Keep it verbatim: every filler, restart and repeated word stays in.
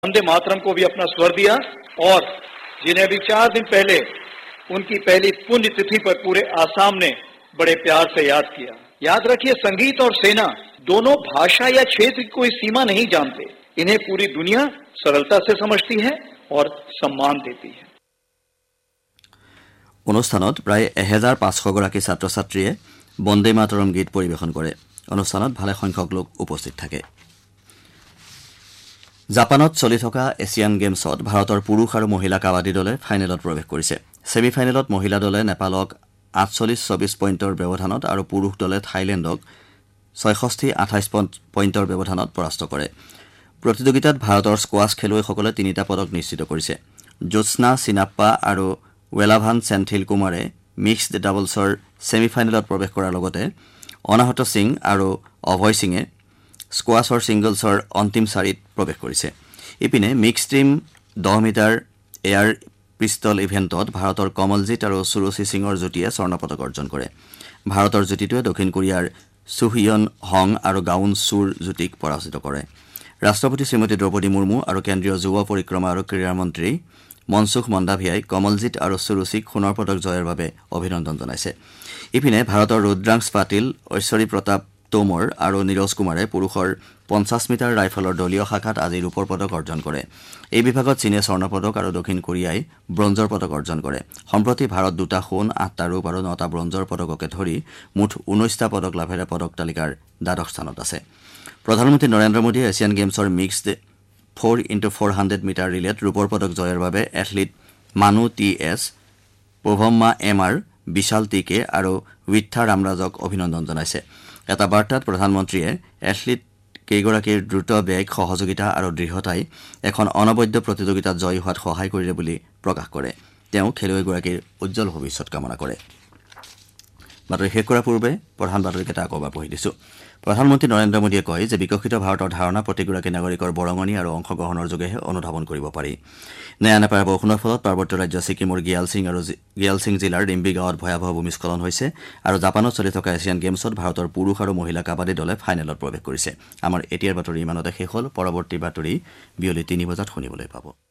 वंदे मातरम को भी अपना स्वर दिया और जिन्हें अभी चार दिन पहले उनकी पहली पुण्यतिथि पर पूरे आसाम ने बड़े प्यार से याद किया। याद रखिए, संगीत और सेना दोनों भाषा या क्षेत्र की कोई सीमा नहीं जानते। इन्हें पूरी दुनिया सरलता से समझती है और सम्मान देती है। অনুষ্ঠানত প্ৰায় এহেজাৰ পাঁচশ গৰাকী ছাত্ৰ ছাত্ৰীয়ে বন্দে মাতৰম গীত পৰিৱেশন কৰে। অনুষ্ঠানত ভালে সংখ্যক লোক উপস্থিত থাকে। জাপানত চলি থকা এছিয়ান গেমছত ভাৰতৰ পুৰুষ আৰু মহিলা কাবাডী দলে ফাইনেলত প্ৰৱেশ কৰিছে। ছেমি ফাইনেলত মহিলা দলে নেপালক আঠচল্লিছ চৌবিছ পইণ্টৰ ব্যৱধানত আৰু পুৰুষ দলে থাইলেণ্ডক ছয়ষষ্ঠি আঠাইছ পইণ্টৰ ব্যৱধানত পৰাস্ত কৰে। প্ৰতিযোগিতাত ভাৰতৰ স্কোৱাছ খেলুৱৈসকলে তিনিটা পদক নিশ্চিত কৰিছে। জ্যোৎস্না চিনাপ্পা আৰু ৱেলাভান চেণ্থিল কুমাৰে মিক্সড ডাবলছৰ ছেমি ফাইনেলত প্ৰৱেশ কৰাৰ লগতে অনাহত সিং আৰু অভয় সিঙে স্কোৱাছৰ ছিংগলছৰ অন্তিম চাৰিত প্ৰৱেশ কৰিছে। ইপিনে মিক্স টীম দহ মিটাৰ এয়াৰ পিষ্টল ইভেণ্টত ভাৰতৰ কমলজিৎ আৰু সুৰুচি সিঙৰ যুটিয়ে স্বৰ্ণ পদক অৰ্জন কৰে। ভাৰতৰ যুটিটোৱে দক্ষিণ কোৰিয়াৰ সুহিয়ন হং আৰু গাউন চুৰ যুটিক পৰাজিত কৰে। ৰাষ্ট্ৰপতি শ্ৰীমতী দ্ৰৌপদী মুৰ্মু আৰু কেন্দ্ৰীয় যুৱ পৰিক্ৰমা আৰু ক্ৰীড়া মন্ত্ৰী মনসুখ মন্দাভিয়াই কমলজিৎ আৰু সুৰুচিক সোণৰ পদক জয়ৰ বাবে অভিনন্দন জনাইছে। ইপিনে ভাৰতৰ ৰুদ্ৰাংশ পাটিল, ঐশ্বৰী প্ৰতাপ তোমৰ আৰু নীৰজ কুমাৰে পুৰুষৰ পঞ্চাছ মিটাৰ ৰাইফলৰ দলীয় শাখাত আজি ৰূপৰ পদক অৰ্জন কৰে। এই বিভাগত চীনে স্বৰ্ণ পদক আৰু দক্ষিণ কোৰিয়াই ব্ৰঞ্জৰ পদক অৰ্জন কৰে। সম্প্ৰতি ভাৰত দুটা সোণ, আঠটা ৰূপ আৰু নটা ব্ৰঞ্জৰ পদককে ধৰি মুঠ ঊনৈছটা পদক লাভেৰে পদক তালিকাৰ দ্বাদশ স্থানত আছে। প্ৰধানমন্ত্ৰী নৰেন্দ্ৰ মোদীয়ে এছিয়ান গেমছৰ mixed four into four hundred metre ৰিলেত ৰূপৰ পদক জয়ৰ বাবে এথলীট মানু টি এছ, পোভম্মা এম আৰ, বিশাল টি কে আৰু উইথা ৰামৰাজক অভিনন্দন জনাইছে। এটা বাৰ্তাত প্ৰধানমন্ত্ৰীয়ে এথলীট কেইগৰাকীৰ দ্ৰুত বেগ, সহযোগিতা আৰু দৃঢ়তাই এখন অনবদ্য প্ৰতিযোগিতাত জয়ী হোৱাত সহায় কৰিলে বুলি প্ৰকাশ কৰে। তেওঁ খেলুৱৈগৰাকীৰ উজ্জ্বল ভৱিষ্যত কামনা কৰে। বাতৰি শেষ কৰাৰ পূৰ্বে প্ৰধান বাতৰিকেইটা আকৌ এবাৰ পঢ়ি দিছো। প্ৰধানমন্ত্ৰী নৰেন্দ্ৰ মোদীয়ে কয় যে বিকশিত ভাৰতৰ ধাৰণা প্ৰতিগৰাকী নাগৰিকৰ বৰঙণি আৰু অংশগ্ৰহণৰ যোগেহে অনুধাৱন কৰিব পাৰি। নেৰানেপেৰা বৰষুণৰ ফলত পাৰ্বত্য ৰাজ্য ছিকিমৰ গিয়ালছিং আৰু গিয়ালছিং জিলাৰ ডিম্বি গাঁৱত ভয়াৱহ ভূমিস্খলন হৈছে আৰু জাপানত চলি থকা এছিয়ান গেমছত ভাৰতৰ পুৰুষ আৰু মহিলা কাবাডী দলে ফাইনেলত প্ৰৱেশ কৰিছে। আমাৰ এতিয়াৰ বাতৰি ইমানতে শেষ হ'ল। পৰৱৰ্তী বাতৰি বিয়লি তিনি বজাত শুনিবলৈ পাব।